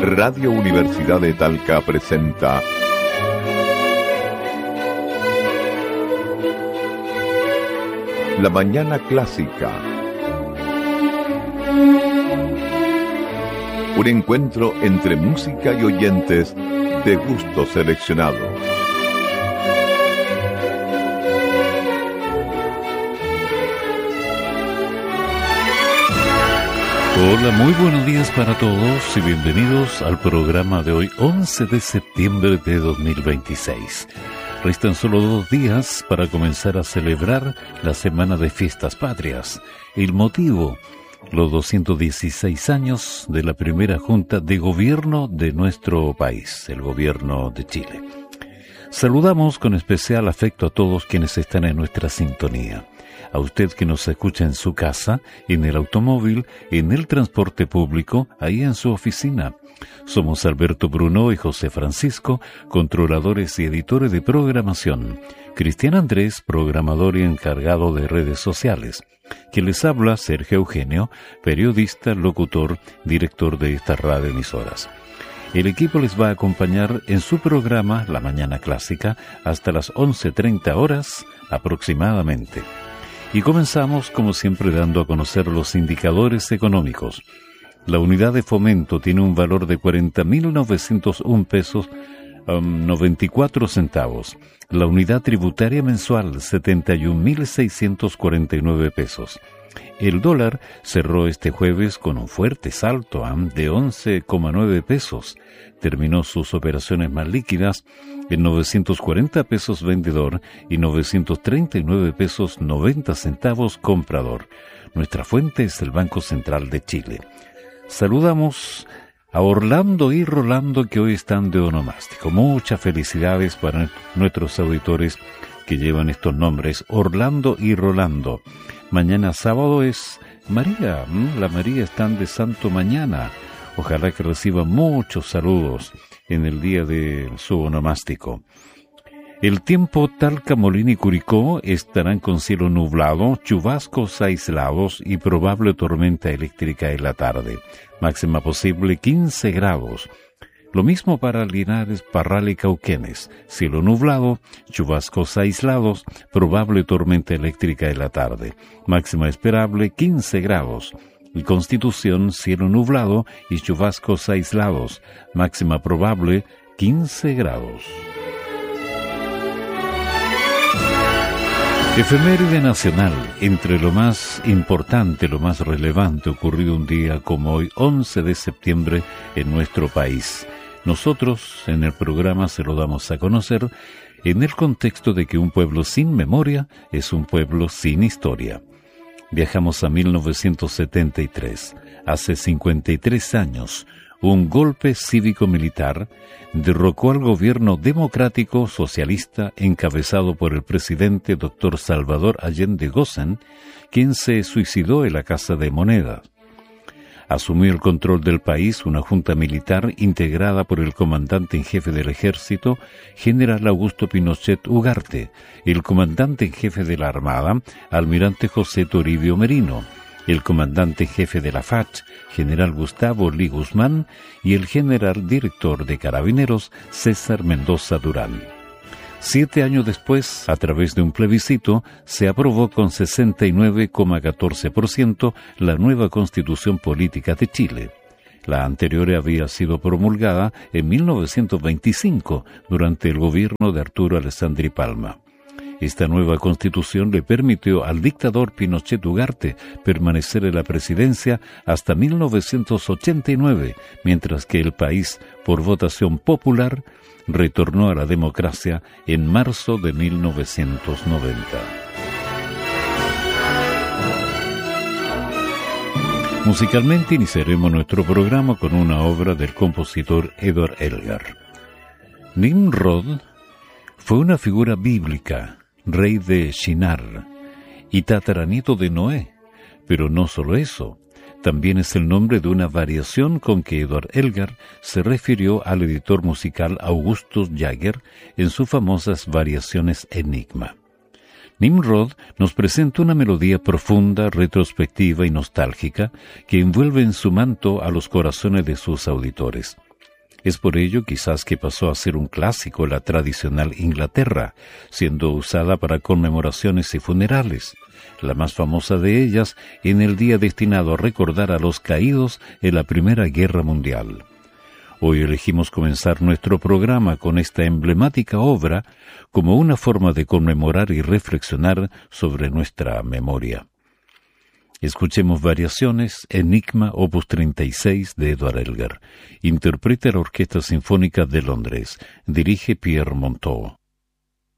Radio Universidad de Talca presenta La Mañana Clásica. Un encuentro entre música y oyentes de gusto seleccionado. Hola, muy buenos días para todos y bienvenidos al programa de hoy, 11 de septiembre de 2026. Restan solo 2 días para comenzar a celebrar la Semana de Fiestas Patrias. El motivo, los 216 años de la primera Junta de Gobierno de nuestro país, el Gobierno de Chile. Saludamos con especial afecto a todos quienes están en nuestra sintonía. A usted que nos escucha en su casa, en el automóvil, en el transporte público, ahí en su oficina. Somos Alberto Bruno y José Francisco, controladores y editores de programación. Cristian Andrés, programador y encargado de redes sociales. Quien les habla, Sergio Eugenio, periodista, locutor, director de estas radioemisoras. El equipo les va a acompañar en su programa La Mañana Clásica hasta las 11:30 horas aproximadamente. Y comenzamos, como siempre, dando a conocer los indicadores económicos. La unidad de fomento tiene un valor de 40.901 pesos 94 centavos. La unidad tributaria mensual, 71.649 pesos. El dólar cerró este jueves con un fuerte salto de 11,9 pesos. Terminó sus operaciones más líquidas en 940 pesos vendedor y 939 pesos 90 centavos comprador. Nuestra fuente es el Banco Central de Chile. Saludamos a Orlando y Rolando, que hoy están de onomástico. Muchas felicidades para nuestros auditores que llevan estos nombres, Orlando y Rolando. Mañana sábado es María, la María están de santo mañana. Ojalá que reciban muchos saludos en el día de su onomástico. El tiempo, Talca, Molina y Curicó estarán con cielo nublado, chubascos aislados y probable tormenta eléctrica en la tarde. Máxima posible 15 grados. Lo mismo para Linares, Parral y Cauquenes. Cielo nublado, chubascos aislados, probable tormenta eléctrica en la tarde. Máxima esperable 15 grados. Y Constitución, cielo nublado y chubascos aislados. Máxima probable 15 grados. Efeméride nacional, entre lo más importante, lo más relevante ocurrido un día como hoy, 11 de septiembre, en nuestro país. Nosotros, en el programa, se lo damos a conocer en el contexto de que un pueblo sin memoria es un pueblo sin historia. Viajamos a 1973. Hace 53 años, un golpe cívico-militar derrocó al gobierno democrático socialista encabezado por el presidente Dr. Salvador Allende Gossen, quien se suicidó en la Casa de Moneda. Asumió el control del país una junta militar integrada por el comandante en jefe del ejército, general Augusto Pinochet Ugarte, el comandante en jefe de la Armada, almirante José Toribio Merino, el comandante en jefe de la FACH, general Gustavo Lee Guzmán, y el general director de Carabineros, César Mendoza Durán. 7 años después, a través de un plebiscito, se aprobó con 69,14% la nueva Constitución Política de Chile. La anterior había sido promulgada en 1925, durante el gobierno de Arturo Alessandri Palma. Esta nueva Constitución le permitió al dictador Pinochet Ugarte permanecer en la presidencia hasta 1989, mientras que el país, por votación popular, retornó a la democracia en marzo de 1990. Musicalmente iniciaremos nuestro programa con una obra del compositor Edward Elgar. Nimrod fue una figura bíblica, rey de Shinar y tataranieto de Noé, pero no solo eso. También es el nombre de una variación con que Edward Elgar se refirió al editor musical Augustus Jagger en sus famosas variaciones Enigma. Nimrod nos presenta una melodía profunda, retrospectiva y nostálgica que envuelve en su manto a los corazones de sus auditores. Es por ello quizás que pasó a ser un clásico en la tradicional Inglaterra, siendo usada para conmemoraciones y funerales, la más famosa de ellas en el día destinado a recordar a los caídos en la Primera Guerra Mundial. Hoy elegimos comenzar nuestro programa con esta emblemática obra como una forma de conmemorar y reflexionar sobre nuestra memoria. Escuchemos Variaciones, Enigma, opus 36 de Edward Elgar. Interpreta la Orquesta Sinfónica de Londres. Dirige Pierre Monteux.